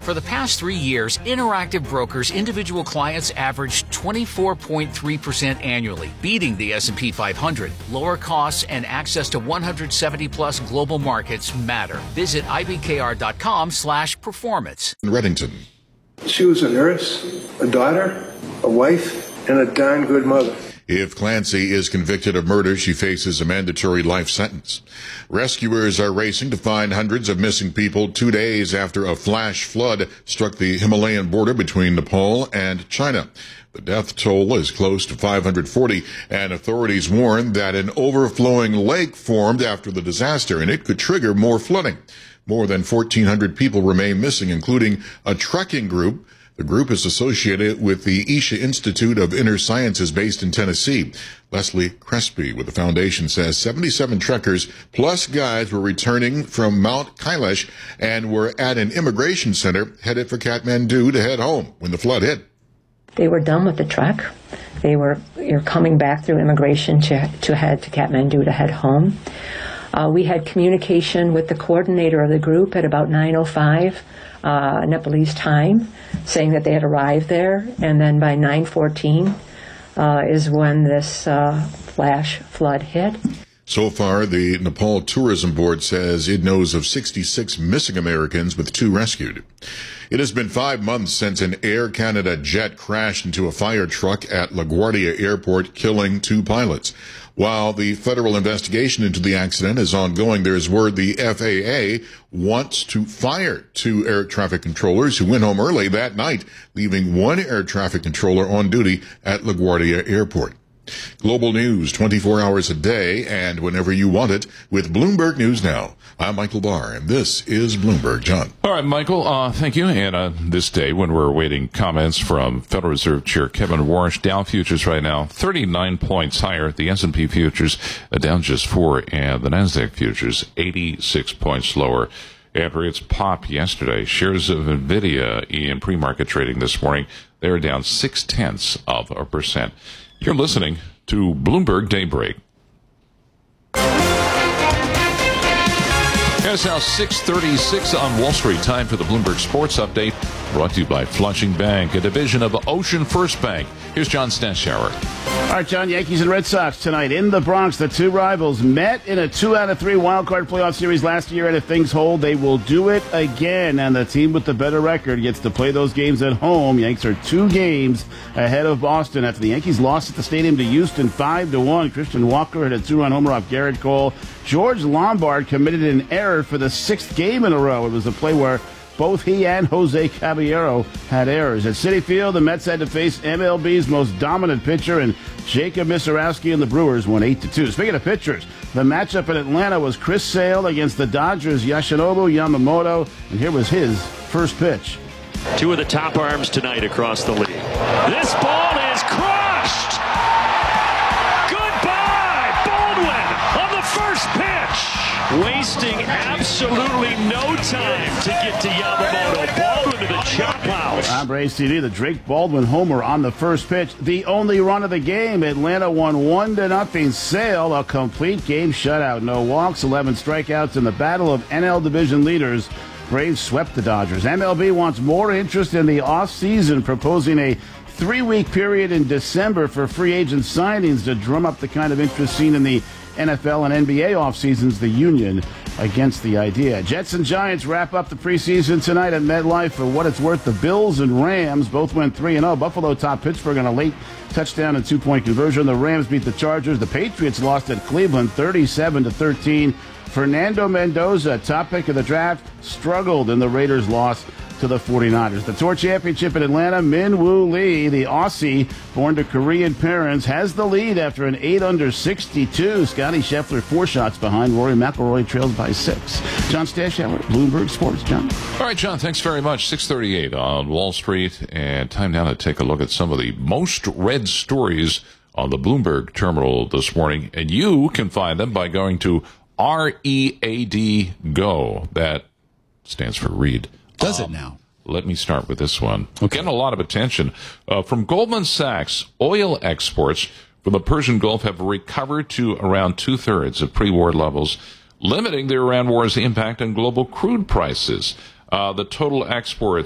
For the past 3 years, Interactive Brokers' individual clients averaged 24.3% annually, beating the S&P 500. Lower costs and access to 170-plus global markets matter. Visit ibkr.com/performance. Reddington. She was a nurse, a daughter, a wife, and a darn good mother. If Clancy is convicted of murder, she faces a mandatory life sentence. Rescuers are racing to find hundreds of missing people 2 days after a flash flood struck the Himalayan border between Nepal and China. The death toll is close to 540, and authorities warn that an overflowing lake formed after the disaster, and it could trigger more flooding. More than 1,400 people remain missing, including a trekking group. The group is associated with the Isha Institute of Inner Sciences based in Tennessee. Leslie Crespi with the foundation says 77 trekkers plus guides were returning from Mount Kailash and were at an immigration center headed for Kathmandu to head home when the flood hit. They were done with the trek. You're coming back through immigration to head to Kathmandu to head home. We had communication with the coordinator of the group at about 9:05 Nepalese time, saying that they had arrived there, and then by 9:14 is when this flash flood hit. So far, the Nepal Tourism Board says it knows of 66 missing Americans, with 2 rescued. It has been 5 months since an Air Canada jet crashed into a fire truck at LaGuardia Airport, killing 2 pilots. While the federal investigation into the accident is ongoing, there is word the FAA wants to fire 2 air traffic controllers who went home early that night, leaving 1 air traffic controller on duty at LaGuardia Airport. Global news 24 hours a day and whenever you want it with Bloomberg News Now. I'm Michael Barr, and this is Bloomberg. John. All right, Michael, thank you. And this day, when we're awaiting comments from Federal Reserve Chair Kevin Warsh, Dow futures right now 39 points higher. The S&P futures down just 4, and the NASDAQ futures 86 points lower. After its pop yesterday, shares of NVIDIA in pre-market trading this morning, they're down 0.6%. You're listening to Bloomberg Daybreak. It's now 6:36 on Wall Street. Time for the Bloomberg Sports Update, brought to you by Flushing Bank, a division of Ocean First Bank. Here's John Stashower. All right, John, Yankees and Red Sox tonight in the Bronx. The 2 rivals met in a 2-out-of-3 wildcard playoff series last year, and if things hold, they will do it again. And the team with the better record gets to play those games at home. Yanks are 2 games ahead of Boston after the Yankees lost at the stadium to Houston 5-1. Christian Walker had a 2-run homer off Garrett Cole. George Lombard committed an error for the 6th game in a row. It was a play where both he and Jose Caballero had errors. At Citi Field, the Mets had to face MLB's most dominant pitcher, and Jacob Misarowski and the Brewers won 8-2. Speaking of pitchers, the matchup in Atlanta was Chris Sale against the Dodgers' Yoshinobu Yamamoto, and here was his first pitch. 2 of the top arms tonight across the league. This ball is crushed! Goodbye, Baldwin on the first pitch! Wasting absolutely no time to get to Yamamoto. Baldwin to the chop house. On Braves TV, the Drake Baldwin homer on the first pitch. The only run of the game. Atlanta won 1-0. Sale, a complete game shutout. No walks, 11 strikeouts in the battle of NL division leaders. Braves swept the Dodgers. MLB wants more interest in the offseason, proposing a 3-week period in December for free agent signings to drum up the kind of interest seen in the NFL and NBA offseasons. The union against the idea. Jets and Giants wrap up the preseason tonight at MetLife. For what it's worth, the Bills and Rams both went 3-0. Buffalo topped Pittsburgh on a late touchdown and 2-point conversion. The Rams beat the Chargers. The Patriots lost at Cleveland 37-13. Fernando Mendoza, top pick of the draft, struggled in the Raiders' loss to the 49ers. The Tour Championship in Atlanta, Min Woo Lee, the Aussie, born to Korean parents, has the lead after an 8-under 62. Scotty Scheffler 4 shots behind. Rory McIlroy trails by 6. John Stashower, Bloomberg Sports. John. All right, John, thanks very much. 6:38 on Wall Street, and time now to take a look at some of the most read stories on the Bloomberg terminal this morning, and you can find them by going to READ Go. That stands for read. Does it now? Let me start with this one. Okay. Getting a lot of attention. From Goldman Sachs, oil exports from the Persian Gulf have recovered to around 2/3 of pre-war levels, limiting the Iran war's impact on global crude prices. The total exports